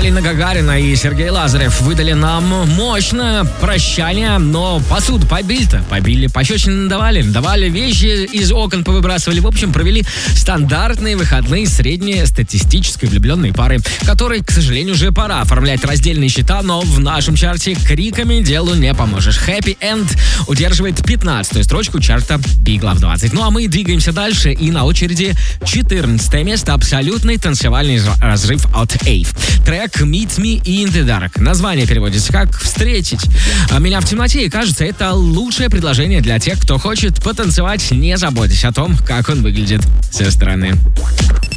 Полина Гагарина и Сергей Лазарев выдали нам мощное прощание, но посуду побили, пощечины давали вещи из окон повыбрасывали. В общем, провели стандартные выходные среднестатистической влюбленной пары, которой, к сожалению, уже пора оформлять раздельные счета, но в нашем чарте криками делу не поможешь. Happy End удерживает 15-ю строчку чарта Big Love 20. Ну а мы двигаемся дальше, и на очереди 14 место, абсолютный танцевальный разрыв от Ave. Трек Meet Me in the Dark. Название переводится как «Встретить меня в темноте», и кажется, это лучшее предложение для тех, кто хочет потанцевать, не заботясь о том, как он выглядит со стороны.